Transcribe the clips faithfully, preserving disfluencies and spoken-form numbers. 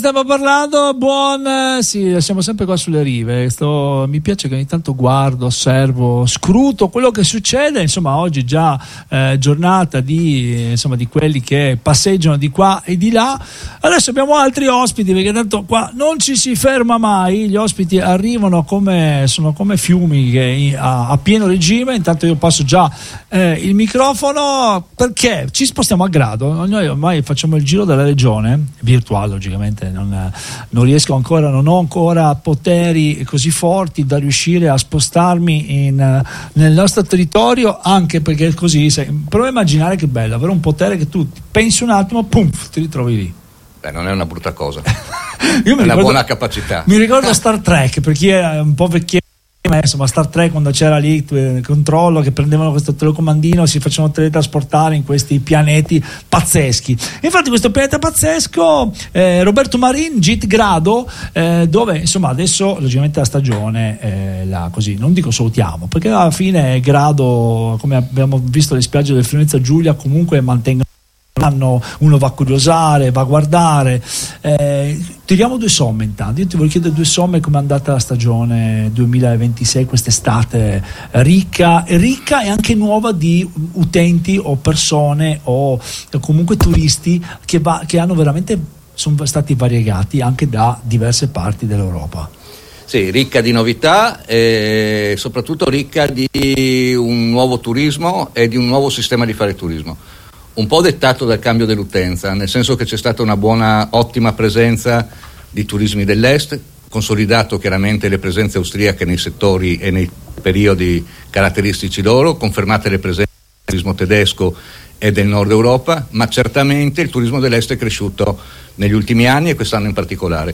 Stiamo parlando, buon, sì, siamo sempre qua sulle rive. Sto, mi piace che ogni tanto guardo, osservo, scruto quello che succede. Insomma, oggi già eh, giornata di, insomma, di quelli che passeggiano di qua e di là. Adesso abbiamo altri ospiti, perché tanto qua non ci si ferma mai. Gli ospiti arrivano come, sono come fiumi che a, a pieno regime. Intanto io passo già eh, il microfono, perché ci spostiamo a grado. Noi ormai facciamo il giro della regione, virtuale logicamente. Non, non riesco ancora, non ho ancora poteri così forti da riuscire a spostarmi in, nel nostro territorio, anche perché così sai, prova a immaginare che bello avere un potere che tu pensi un attimo, pum, ti ritrovi lì. Beh, non è una brutta cosa. Io mi è ricordo, una buona capacità. Mi ricordo Star Trek, per chi è un po' vecchietto, insomma, Star Trek, quando c'era lì il controllo, che prendevano questo telecomandino, si facevano teletrasportare in questi pianeti pazzeschi. Infatti questo pianeta pazzesco, eh, Roberto Marin, Git Grado, eh, dove insomma adesso logicamente la stagione eh, la, così, non dico salutiamo, perché alla fine Grado, come abbiamo visto le spiagge del Friuli Giulia, comunque mantengono, uno va a curiosare, va a guardare. Eh, tiriamo due somme intanto. Io ti voglio chiedere due somme: come è andata la stagione duemilaventisei, quest'estate ricca, ricca e anche nuova di utenti o persone o comunque turisti che, va, che hanno veramente, sono stati variegati anche da diverse parti dell'Europa. Sì, ricca di novità e soprattutto ricca di un nuovo turismo e di un nuovo sistema di fare turismo. Un po' dettato dal cambio dell'utenza, nel senso che c'è stata una buona, ottima presenza di turismi dell'est, consolidato chiaramente le presenze austriache nei settori e nei periodi caratteristici loro, confermate le presenze del turismo tedesco e del nord Europa, ma certamente il turismo dell'est è cresciuto negli ultimi anni e quest'anno in particolare.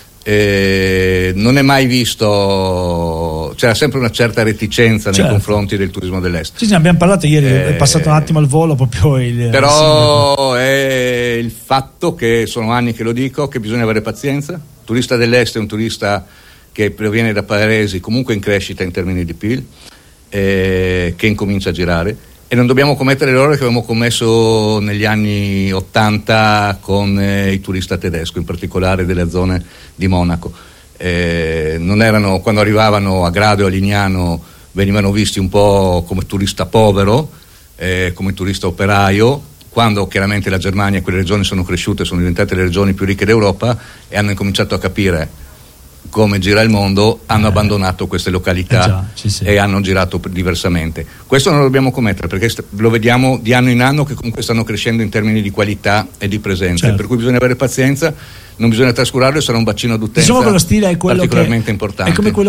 Eh, non è mai visto, c'era sempre una certa reticenza nei certo. confronti del turismo dell'est. Sì, ne abbiamo parlato ieri, eh, è passato un attimo al volo proprio il però il è il fatto che sono anni che lo dico, che bisogna avere pazienza. Il turista dell'est è un turista che proviene da paesi comunque in crescita in termini di P I L, eh, che incomincia a girare, e non dobbiamo commettere l'errore che abbiamo commesso negli anni ottanta con eh, il turista tedesco, in particolare delle zone di Monaco. Eh, non erano, quando arrivavano a Grado e a Lignano, venivano visti un po' come turista povero, eh, come turista operaio, quando chiaramente la Germania e quelle regioni sono cresciute, sono diventate le regioni più ricche d'Europa e hanno incominciato a capire come gira il mondo, hanno eh, abbandonato queste località eh già, sì, sì. e hanno girato diversamente. Questo non lo dobbiamo commettere, perché st- lo vediamo di anno in anno che comunque stanno crescendo in termini di qualità e di presenza, certo. per cui bisogna avere pazienza, non bisogna trascurarlo, e sarà un bacino d'utenza, diciamo che lo stile è quello particolarmente che, importante. È come quello